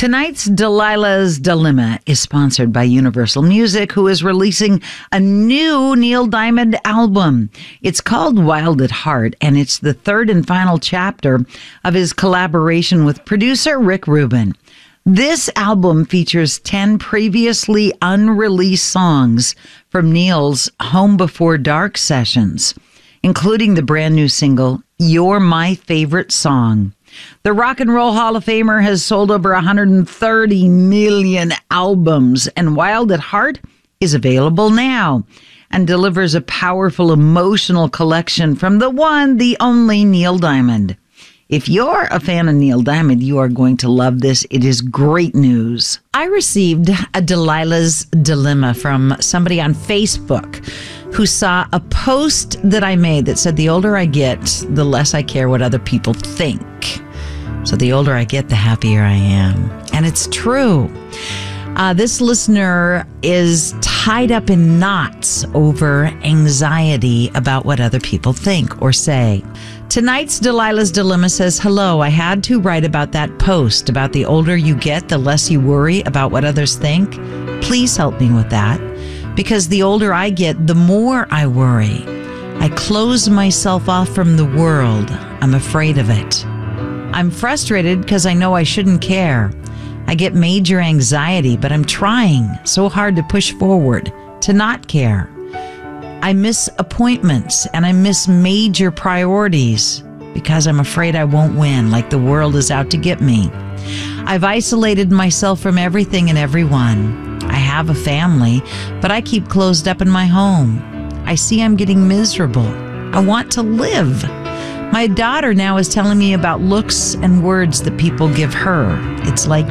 Tonight's Delilah's Dilemma is sponsored by Universal Music, who is releasing a new Neil Diamond album. It's called Wild at Heart, and it's the third and final chapter of his collaboration with producer Rick Rubin. This album features 10 previously unreleased songs from Neil's Home Before Dark sessions, including the brand new single, You're My Favorite Song. The Rock and Roll Hall of Famer has sold over 130 million albums, and Wild at Heart is available now and delivers a powerful emotional collection from the one, the only Neil Diamond. If you're a fan of Neil Diamond, you are going to love this. It is great news. I received a Delilah's Dilemma from somebody on Facebook who saw a post that I made that said, the older I get, the less I care what other people think. So the older I get, the happier I am. And it's true. This listener is tied up in knots over anxiety about what other people think or say. Tonight's Delilah's Dilemma says, hello, I had to write about that post about the older you get, the less you worry about what others think. Please help me with that, because the older I get, the more I worry. I close myself off from the world. I'm afraid of it. I'm frustrated because I know I shouldn't care. I get major anxiety, but I'm trying so hard to push forward, to not care. I miss appointments and I miss major priorities because I'm afraid I won't win, like the world is out to get me. I've isolated myself from everything and everyone. I have a family, but I keep closed up in my home. I see I'm getting miserable. I want to live. My daughter now is telling me about looks and words that people give her. It's like